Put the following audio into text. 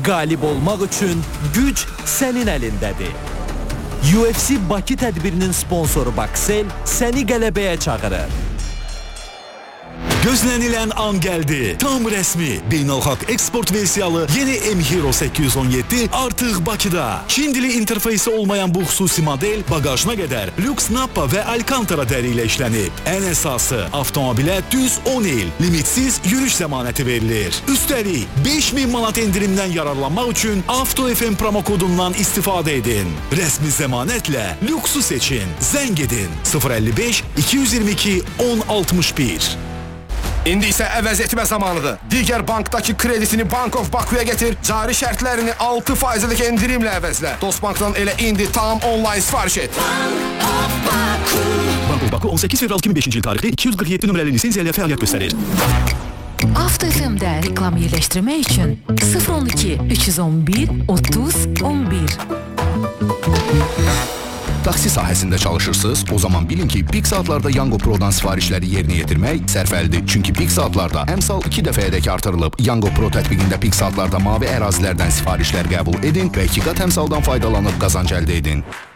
Qalib olmaq üçün güc sənin əlindədir. UFC Bakı tədbirinin sponsoru Baksel səni qələbəyə çağırır. Gözlənilən an gəldi. Tam rəsmi. Beynəlxalq eksport versiyalı yeni M-Hero 817 artıq Bakıda. Çin dili interfeysi olmayan bu xüsusi model bagajına qədər lüks nappa və alkantara dəri ilə işlənib. Ən əsası, avtomobilə düz 10 il limitsiz yürüş zəmanəti verilir. Üstəlik 5000 manat endirimdən yararlanmaq üçün Avto FM promo kodundan istifadə edin. Rəsmi zəmanətlə lüksu seçin. Zəng edin 055 222 1061. İndi isə əvəz etmə zamanıdır. Digər bankdakı kredisini Bank of Bakuya getir, cari şərtlərini 6%lik endirimlə əvəzlə. Dostbankdan elə indi tam onlayn sifariş et. Bank of Baku 18 fevral 2005-ci il tarixli 247 nömrəli lisenziya ilə fəaliyyət göstərir. Avto FM-də reklam yerləşdirmək üçün 012 311 30 11. Taksi sahəsində çalışırsınız, o zaman bilin ki, pik saatlarda Yango Pro'dan sifarişləri yerinə yetirmək sərfəlidir. Çünki pik saatlarda əmsal 2 dəfəyədək artırılıb. Yango Pro tətbiqində pik saatlarda mavi ərazilərdən sifarişlər qəbul edin və 2 qat əmsaldan faydalanıb qazanc əldə edin.